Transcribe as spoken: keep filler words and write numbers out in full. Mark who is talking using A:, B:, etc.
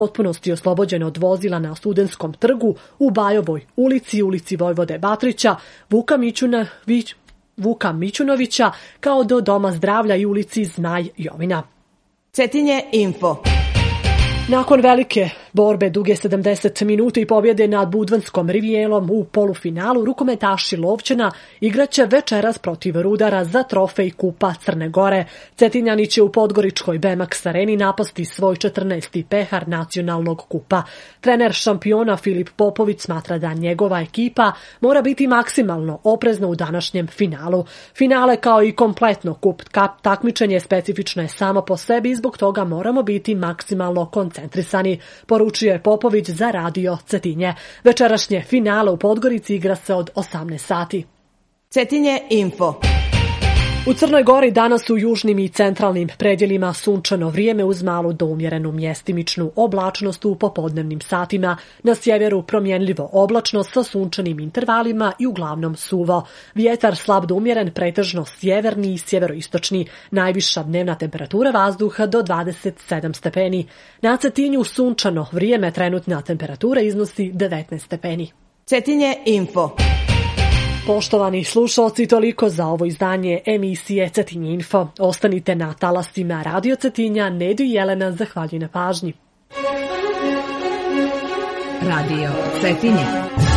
A: potpunosti oslobođeno od vozila na Studentskom trgu, u Bajovoj ulici, ulici Vojvode Batrića, Vuka Mićunović, Vuka Mićunovića, kao do Doma zdravlja i ulici Zmaj Jovina.
B: Cetinje info.
A: Nakon velike borbe duge sedamdeset minuta i pobjede nad Budvanskom rivijelom u polufinalu, rukometaši Lovćena igraće večeras protiv Rudara za trofej Kupa Crne Gore. Cetinjani će u Podgoričkoj B M A X areni napasti svoj četrnaesti pehar nacionalnog kupa. Trener šampiona Filip Popović smatra da njegova ekipa mora biti maksimalno oprezna u današnjem finalu. Finale kao i kompletno kup takmičenje specifično je samo po sebi i zbog toga moramo biti maksimalno koncentrisani, poručio je Popović za radio Cetinje. Večerašnje finale u Podgorici igra se od osamnaest sati.
B: Cetinje info.
A: U Crnoj Gori danas u južnim i centralnim predjelima sunčano vrijeme uz malu do umjerenu mjestimičnu oblačnost u popodnevnim satima. Na sjeveru promjenljivo oblačno sa sunčanim intervalima i uglavnom suvo. Vjetar slab do umjeren, pretežno sjeverni i sjeveroistočni. Najviša dnevna temperatura vazduha do dvadeset sedam stepeni. Na Cetinju sunčano vrijeme, trenutna temperatura iznosi devetnaest stepeni.
B: Cetinje info.
A: Poštovani slušalci, toliko za ovo izdanje emisije Cetinje info. Ostanite na talasima Radio Cetinja. Nedu i Jelena zahvaljuju na pažnji.
B: Radio Cetinje.